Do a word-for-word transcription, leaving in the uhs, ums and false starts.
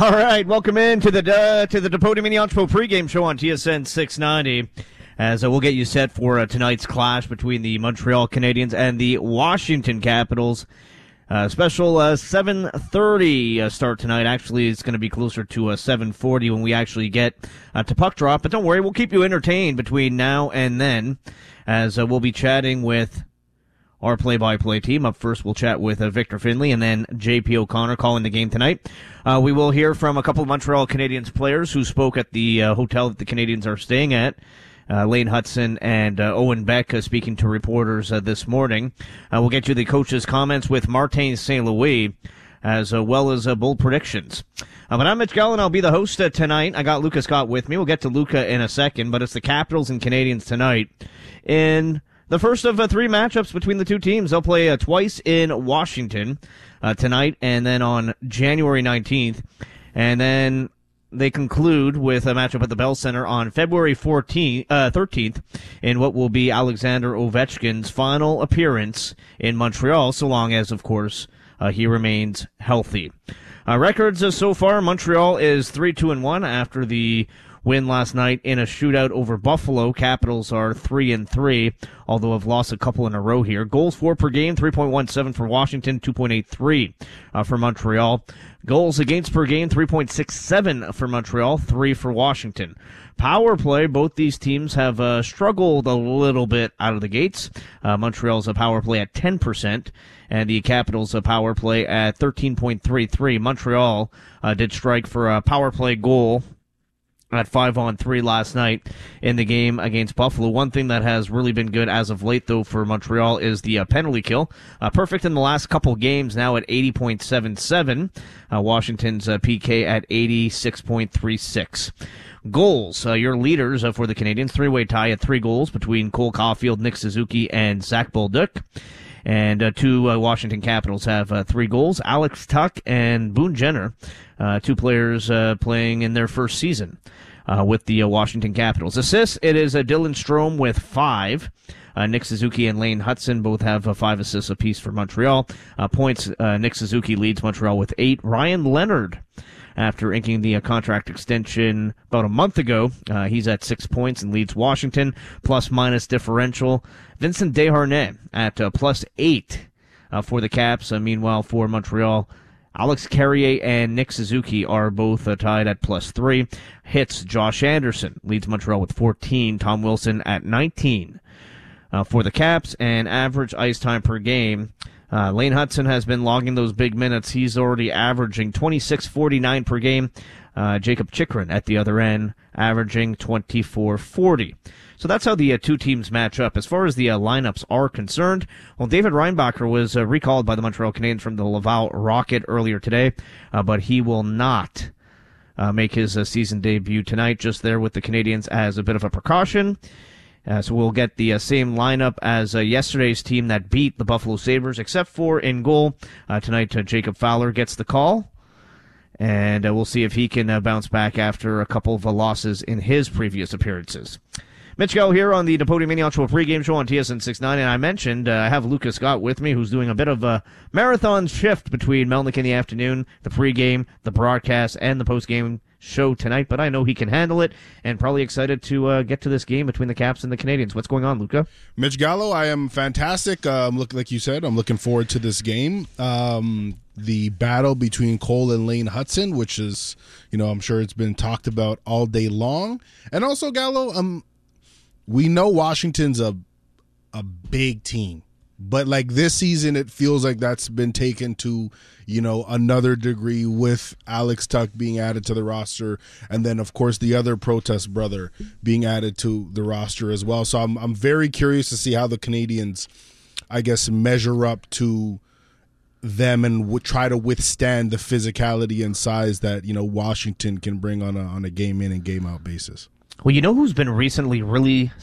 All right, welcome in to the uh, to the Depoting Mini Entrepot pregame show on T S N six ninety. As uh, we'll get you set for uh, tonight's clash between the Montreal Canadiens and the Washington Capitals. Uh, special uh, seven thirty uh, start tonight. Actually, it's going to be closer to uh, seven forty when we actually get uh, to puck drop. But don't worry, we'll keep you entertained between now and then, as uh, we'll be chatting with our play-by-play team. Up first, we'll chat with uh, Victor Finley and then J P O'Connor calling the game tonight. Uh, we will hear from a couple of Montreal Canadiens players who spoke at the uh, hotel that the Canadiens are staying at. Uh, Lane Hutson and uh, Owen Beck uh, speaking to reporters uh, this morning. Uh, we'll get you the coach's comments with Martin Saint Louis, as uh, well as uh, bold predictions. Uh, but I'm Mitch Gallen. I'll be the host uh, tonight. I got Luca Scott with me. We'll get to Luca in a second, but it's the Capitals and Canadiens tonight in the first of uh, three matchups between the two teams. They'll play uh, twice in Washington uh, tonight and then on January nineteenth. And then they conclude with a matchup at the Bell Center on February fourteenth, uh, thirteenth in what will be Alexander Ovechkin's final appearance in Montreal, so long as, of course, uh, he remains healthy. Uh, records uh, so far, Montreal is three two and one after the win last night in a shootout over Buffalo. Capitals are three and three, although have lost a couple in a row here. Goals for per game, three point one seven for Washington, two point eight three uh, for Montreal. Goals against per game, three point six seven for Montreal, three for Washington. Power play, both these teams have uh, struggled a little bit out of the gates. Uh, Montreal's a power play at ten percent, and the Capitals a power play at thirteen point three three. Montreal uh, did strike for a power play goal at five on three last night in the game against Buffalo. One thing that has really been good as of late, though, for Montreal is the uh, penalty kill. Uh, perfect in the last couple games, now at eighty point seven seven. Uh, Washington's uh, P K at eighty-six point three six. Goals, uh, your leaders uh, for the Canadiens, three-way tie at three goals between Cole Caulfield, Nick Suzuki, and Zach Bolduc. And uh, two uh, Washington Capitals have uh, three goals. Alex Tuch and Boone Jenner, uh, two players uh, playing in their first season uh, with the uh, Washington Capitals. Assists, it is uh, Dylan Strome with five. Uh, Nick Suzuki and Lane Hutson both have uh, five assists apiece for Montreal. Uh, points, uh, Nick Suzuki leads Montreal with eight. Ryan Leonard, after inking the uh, contract extension about a month ago, uh, he's at six points and leads Washington, plus minus differential. Vincent Desharnais at uh, plus eight uh, for the Caps. Uh, meanwhile, for Montreal, Alex Carrier and Nick Suzuki are both uh, tied at plus three. Hits, Josh Anderson leads Montreal with fourteen. Tom Wilson at nineteen uh, for the Caps. And average ice time per game, Uh, Lane Hutson has been logging those big minutes. He's already averaging twenty-six forty-nine per game. Uh, Jacob Chikrin at the other end, averaging twenty-four forty. So that's how the uh, two teams match up. As far as the uh, lineups are concerned, well, David Reinbacher was uh, recalled by the Montreal Canadiens from the Laval Rocket earlier today, uh, but he will not uh, make his uh, season debut tonight, just there with the Canadiens as a bit of a precaution. Uh, so we'll get the uh, same lineup as uh, yesterday's team that beat the Buffalo Sabres, except for in goal. Uh, tonight, uh, Jacob Fowler gets the call, and uh, we'll see if he can uh, bounce back after a couple of uh, losses in his previous appearances. Mitch Go here on the Depoting Mini Entrepot pregame show on T S N six ninety, and I mentioned uh, I have Luca Scott with me, who's doing a bit of a marathon shift between Melnick in the afternoon, the pregame, the broadcast, and the postgame show tonight, but I know he can handle it, and probably excited to uh, get to this game between the Caps and the Canadiens. What's going on, Luca? Mitch Gallo, I am fantastic. Uh, I'm look, like you said, I'm looking forward to this game. Um, the battle between Cole and Lane Hutson, which is, you know, I'm sure it's been talked about all day long. And also, Gallo, um, we know Washington's a a big team. But like this season, it feels like that's been taken to, you know, another degree with Alex Tuch being added to the roster, and then of course the other protest brother being added to the roster as well. So I'm I'm very curious to see how the Canadiens, I guess, measure up to them and w- try to withstand the physicality and size that, you know, Washington can bring on a on a game in and game out basis. Well, you know who's been recently really